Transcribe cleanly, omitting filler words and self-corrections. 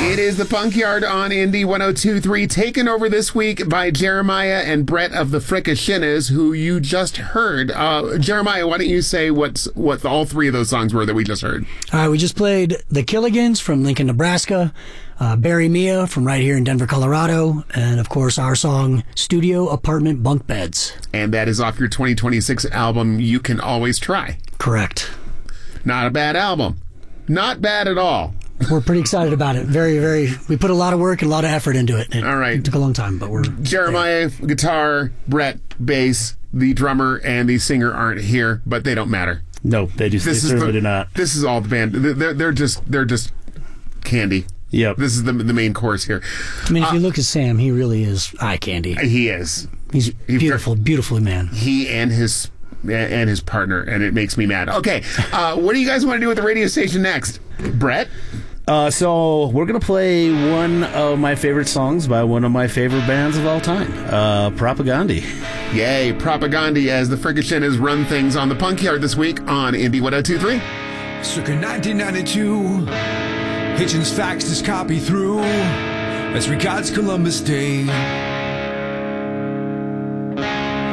It is the Punk Yard on Indie 102.3, taken over this week by Jeremiah and Brett of the Fricashinas, who you just heard. Jeremiah, why don't you say what all three of those songs were that we just heard? All right, we just played The Killigans from Lincoln, Nebraska, Barry Mia from right here in Denver, Colorado, and of course our song Studio Apartment Bunk Beds. And that is off your 2026 album, You Can Always Try. Correct. Not a bad album. Not bad at all. We're pretty excited about it. We put a lot of work and a lot of effort into it. All right. It took a long time, but we're... Jeremiah, guitar, Brett, bass, the drummer and the singer aren't here, but they don't matter. No, they certainly do not. This is all the band. They're just candy. Yep. This is the main course here. I mean, if you look at Sam, he really is eye candy. He is. He's beautiful, beautifully man. He and his partner, and it makes me mad. Okay, what do you guys want to do with the radio station next? Brett? So we're going to play one of my favorite songs by one of my favorite bands of all time, Propagandhi. Yay, Propagandhi, as the Fricashinas run things on the Punk Yard this week on Indie 102.3. Circa 1992, Hitchens faxed his copy through as regards Columbus Day.